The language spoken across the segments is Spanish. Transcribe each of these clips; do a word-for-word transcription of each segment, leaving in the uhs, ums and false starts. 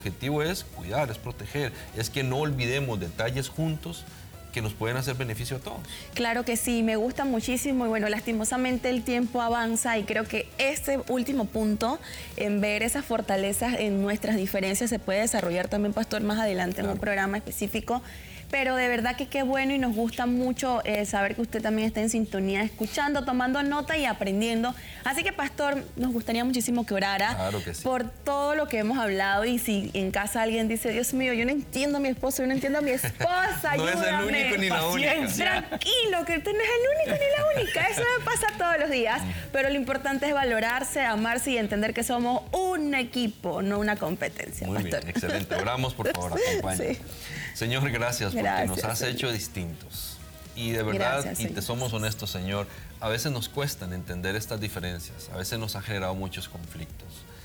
El objetivo es cuidar, es proteger, es que no olvidemos detalles juntos que nos pueden hacer beneficio a todos. Claro que sí, me gusta muchísimo y bueno, lastimosamente el tiempo avanza y creo que este último punto, en ver esas fortalezas en nuestras diferencias, se puede desarrollar también, Pastor, más adelante claro. en un programa específico. Pero de verdad que qué bueno y nos gusta mucho eh, saber que usted también está en sintonía, escuchando, tomando nota y aprendiendo. Así que, Pastor, nos gustaría muchísimo que orara claro que sí. por todo lo que hemos hablado. Y si en casa alguien dice, Dios mío, yo no entiendo a mi esposo, yo no entiendo a mi esposa, no ayúdame. es el único ni la única. Tranquilo, que usted no es el único ni la única. Eso me pasa todos los días. Pero lo importante es valorarse, amarse y entender que somos un equipo, no una competencia, Muy Pastor. bien, excelente. Oramos, por favor, acompáñenos. Sí. Señor, gracias porque gracias, nos has Señor. hecho distintos. Y de verdad, Gracias, y Señor. te somos honestos, Señor, a veces nos cuestan entender estas diferencias, a veces nos ha generado muchos conflictos.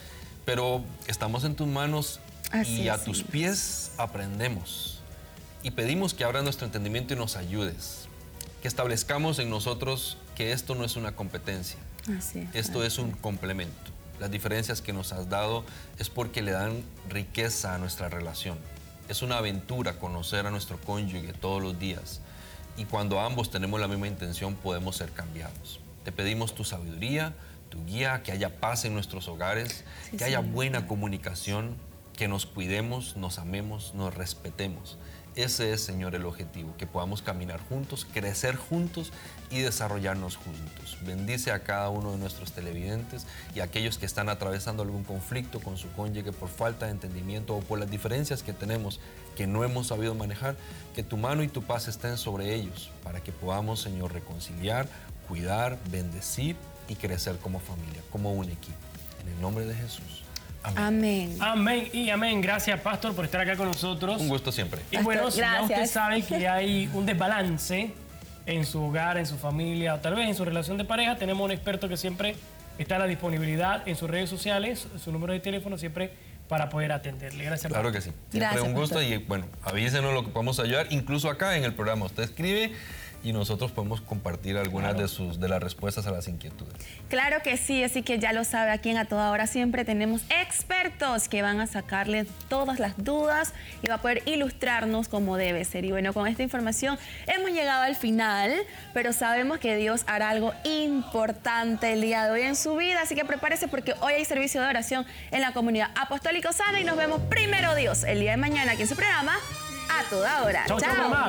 Pero estamos en tus manos Así y a es, tus Señor. pies aprendemos. Y pedimos que abras nuestro entendimiento y nos ayudes. Que establezcamos en nosotros que esto no es una competencia. Así es, esto así es un complemento. Las diferencias que nos has dado es porque le dan riqueza a nuestra relación. Es una aventura conocer a nuestro cónyuge todos los días y cuando ambos tenemos la misma intención podemos ser cambiados. Te pedimos tu sabiduría, tu guía, que haya paz en nuestros hogares, sí, que haya sí, buena sí. comunicación, que nos cuidemos, nos amemos, nos respetemos. Ese es, Señor, el objetivo, que podamos caminar juntos, crecer juntos y desarrollarnos juntos. Bendice a cada uno de nuestros televidentes y a aquellos que están atravesando algún conflicto con su cónyuge por falta de entendimiento o por las diferencias que tenemos que no hemos sabido manejar, que tu mano y tu paz estén sobre ellos para que podamos, Señor, reconciliar, cuidar, bendecir y crecer como familia, como un equipo. En el nombre de Jesús. Amén. Amén. Amén y amén. Gracias, Pastor, por estar acá con nosotros. Un gusto siempre. Y bueno, si ya usted Gracias. sabe que hay un desbalance en su hogar, en su familia o tal vez en su relación de pareja, tenemos un experto que siempre está a la disponibilidad en sus redes sociales, su número de teléfono siempre para poder atenderle. Gracias, Claro Pastor. que sí. Siempre Gracias, un gusto Pastor. y bueno, avísenos lo que podemos ayudar, incluso acá en el programa. Usted escribe y nosotros podemos compartir algunas Claro. de sus de las respuestas a las inquietudes. Claro que sí, así que ya lo sabe, aquí en A Toda Hora siempre tenemos expertos que van a sacarle todas las dudas y va a poder ilustrarnos como debe ser. Y bueno, con esta información hemos llegado al final, pero sabemos que Dios hará algo importante el día de hoy en su vida, así que prepárese porque hoy hay servicio de oración en la comunidad Apostólico Sana y nos vemos primero Dios el día de mañana aquí en su programa A Toda Hora. Chau, chau, mamá.